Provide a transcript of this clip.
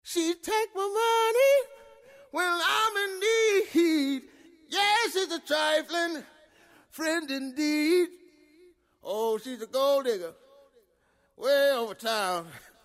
She take my money when I'm in need. Yes, she's a trifling friend indeed. Oh, she's a gold digger way over town.